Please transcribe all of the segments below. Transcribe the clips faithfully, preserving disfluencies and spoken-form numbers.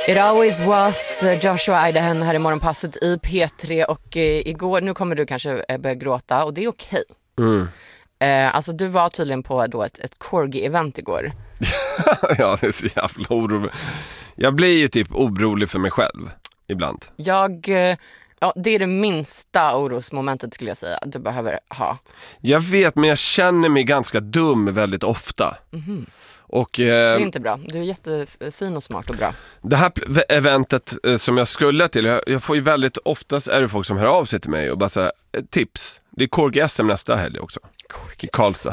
It always was Joshua Eidehen här i Morgonpasset i P tre och eh, igår, nu kommer du kanske eh, börja gråta och det är okej. Mm. Eh, alltså du var tydligen på då ett, ett corgi-event igår. Ja, det är så jävla orolig. Jag blir ju typ orolig för mig själv ibland. Jag, eh, ja, det är det minsta orosmomentet skulle jag säga du behöver ha. Jag vet, men jag känner mig ganska dum väldigt ofta. Mm-hmm. Och, eh, det är inte bra. Du är jättefin och smart och bra. Det här eventet eh, som jag skulle till, jag, jag får ju väldigt oftast är det folk som hör av sig till mig och bara säger tips. Det är Corgi-S M nästa helg också. I Karlstad.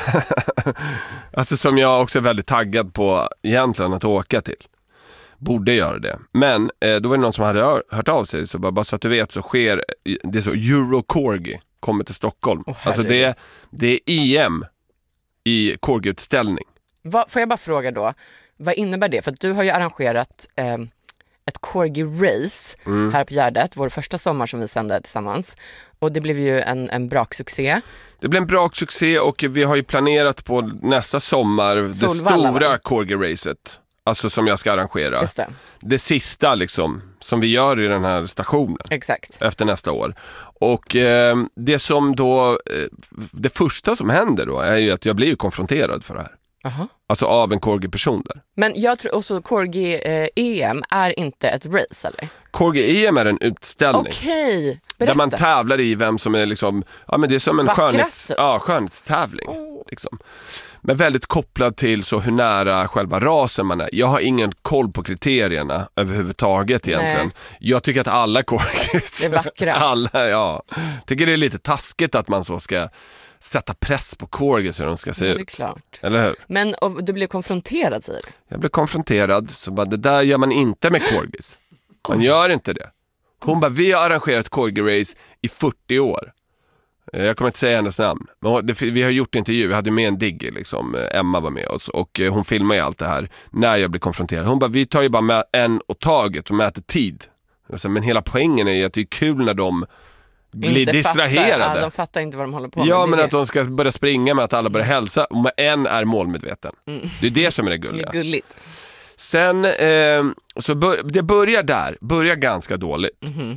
Alltså som jag också är väldigt taggad på egentligen att åka till. Borde göra det. Men eh, då var det någon som hade hör, hört av sig. Så bara, bara så att du vet så sker det är så Euro Corgi kommer till Stockholm. Oh, alltså det är, det är E M i Corgi-utställning. Va, får jag bara fråga då, vad innebär det? För att du har ju arrangerat eh, ett Corgi-race mm. här på Gärdet, vår första sommar som vi sände tillsammans. Och det blev ju en, en braksuccé. Det blev en braksuccé och vi har ju planerat på nästa sommar Solvalla, det stora Corgi-racet. Alltså som jag ska arrangera. Just det. Det sista liksom, som vi gör i den här stationen. Exakt. Efter nästa år. Och eh, det som då, eh, det första som händer då är ju att jag blir ju konfronterad för det här. Aha. Alltså av en Corgi-person där. Men jag tror också Corgi-E M eh, är inte ett race, eller? Corgi-E M är en utställning. Okej, där man tävlar i vem som är liksom, ja men det är som en skönhets, ja, skönhetstävling. Oh. Liksom. Men väldigt kopplad till så hur nära själva rasen man är. Jag har ingen koll på kriterierna överhuvudtaget egentligen. Nej. Jag tycker att alla Corgis är vackra. Alla, ja. Tycker det är lite taskigt att man så ska sätta press på Corgis hur de ska se ja, ut. Det är klart. Eller hur? Men och, du blev konfronterad, säger du? Jag blev konfronterad, så bara, det där gör man inte med Corgis. Man gör inte det. Hon bara, vi har arrangerat Corgi-race i fyrtio år. Jag kommer inte säga hennes namn. Men vi har gjort intervju, vi hade med en digg liksom. Emma var med oss och hon filmar ju allt det här när jag blir konfronterad. Hon bara, vi tar ju bara med en och taget och mäter tid. Men hela poängen är ju att det är kul när de blir inte distraherade. Fattar. Ja, de fattar inte vad de håller på med. Ja, det men det. Att de ska börja springa med att alla börjar hälsa. Och en är målmedveten. Mm. Det är det som är det gulliga. Det är gulligt. Sen, eh, så bör, det börjar där. Börjar ganska dåligt. Mm-hmm.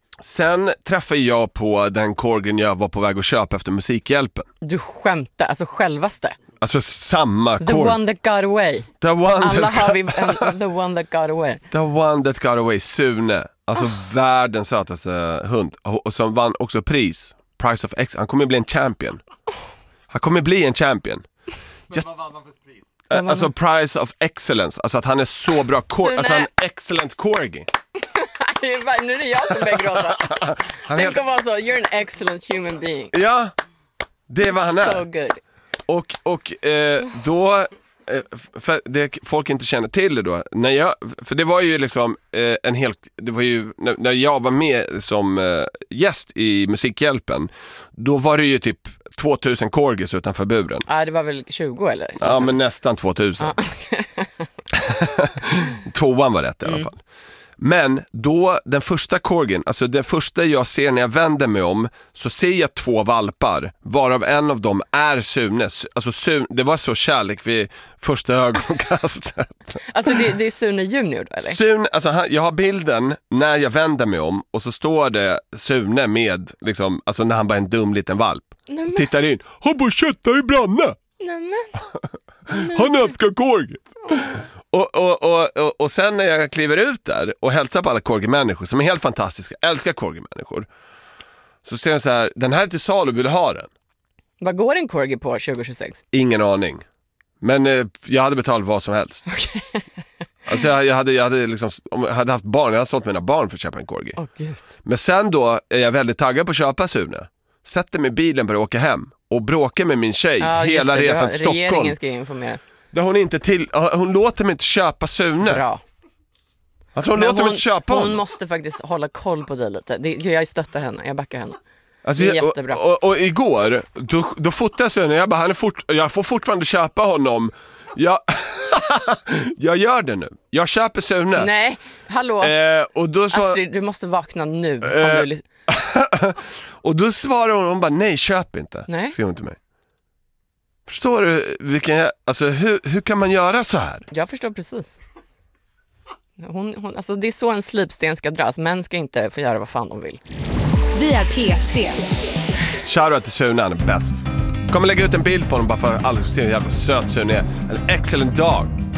Sen träffade jag på den Corgin jag var på väg att köpa efter Musikhjälpen. Du skämtar, alltså självaste. Alltså samma The Corgi. One that got away. The one Alla that har vi en, the one that got away. The one that got away, Sune. Alltså oh. världens sötaste hund. Och som vann också pris. Price of X. Han kommer bli en champion. Han kommer bli en champion. Men vad vann han för pris? Äh, alltså Price of Excellence. Alltså att han är så bra. Cor- alltså han är excellent corgi. Nu är det jag som börjar gråta. Tänk att vara så, you're an excellent human being. Ja, det är vad han är. So good. Och, och eh, då, eh, för det folk inte känner till det då, när jag, för det var ju liksom eh, en helt, det var ju, när, när jag var med som eh, gäst i Musikhjälpen, då var det ju typ tvåtusen Corgis utanför buren. Ja, det var väl tjugo eller? Ja, men nästan tvåtusen. Ja. Tvåan var rätt i alla fall. Mm. Men då, den första Corgin, alltså den första jag ser när jag vänder mig om, så ser jag två valpar, varav en av dem är Sunes. Alltså Sune, det var så kärlek vid första ögonkastet. Alltså det, det är Sune Junior då, eller? Sune, alltså han, jag har bilden när jag vänder mig om och så står det Sune med, liksom, alltså när han bara är en dum liten valp. Nämen. Tittar in, han bara köttar i branne. Nämen. Han älskar Corgi. Och, och, och, och, och sen när jag kliver ut där och hälsar på alla Corgi-människor som är helt fantastiska, älskar Corgi-människor, så ser jag så här, den här är till salu, vill du ha den? Vad går en Corgi på tjugo tjugosex? Ingen aning. Men eh, jag hade betalat vad som helst. Okay. Alltså jag, jag hade, jag hade liksom, om jag hade haft barn, jag hade sålt mina barn för att köpa en Corgi. Oh, Gud. Men sen då är jag väldigt taggad på att köpa Sune. Sätter mig i bilen för att åka hem och bråkar med min tjej ja, hela det, resan till Stockholm. Regeringen ska informeras. Där hon inte till, hon låter mig inte köpa Sune. Bra. Alltså hon Men låter hon, mig inte köpa hon honom. måste faktiskt hålla koll på dig lite. Det, jag stöttar henne, jag backar henne. Alltså, det är jättebra. Och, och, och igår, då, då fotade jag Sune. Jag bara, han är fort, jag får fortfarande köpa honom. Jag, jag gör det nu. Jag köper Sune. Nej, hallå. Eh, och då så, Astrid, du måste vakna nu. Eh, om du... och då svarar hon, hon bara, nej, köp inte. Nej. Skriver hon till mig. Förstår du vilken, alltså hur, hur kan man göra så här? Jag förstår precis. Hon, hon, alltså det är så en slipsten ska dras. Män ska inte få göra vad fan de vill. Vi är P tre. Shoutout till Sune, han är bäst. Kommer lägga ut en bild på honom bara för att alla ska se hur jävla söt Sune är. En excellent dag.